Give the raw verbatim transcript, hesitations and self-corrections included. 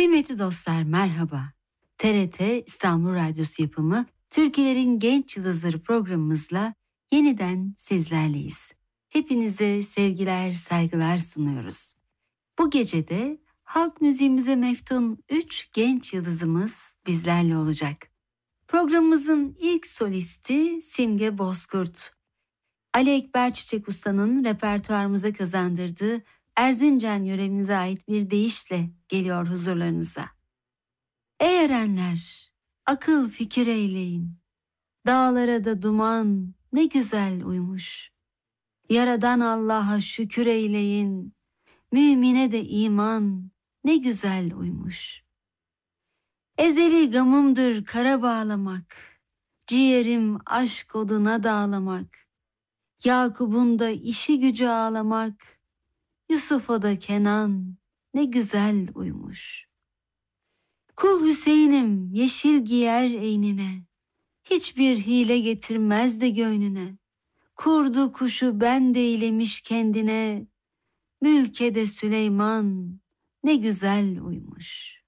Kıymetli dostlar merhaba. T R T İstanbul Radyosu yapımı Türkilerin Genç Yıldızları programımızla yeniden sizlerleyiz. Hepinize sevgiler, saygılar sunuyoruz. Bu gece de halk müziğimize meftun üç genç yıldızımız bizlerle olacak. Programımızın ilk solisti Simge Bozkurt. Ali Ekber Çiçek Usta'nın repertuarımıza kazandırdığı Erzincan yöremize ait bir deyişle geliyor huzurlarınıza. Ey erenler, akıl fikir eyleyin. Dağlara da duman ne güzel uymuş. Yaradan Allah'a şükür eyleyin. Mümine de iman ne güzel uymuş. Ezeli gamımdır kara bağlamak. Ciğerim aşk oduna dağlamak. Yakup'un da işi gücü ağlamak. Yusuf'a da Kenan ne güzel uymuş. Kul Hüseyin'im yeşil giyer eynine, hiçbir hile getirmez de göğnüne. Kurdu kuşu ben eylemiş kendine, mülkede Süleyman ne güzel uymuş.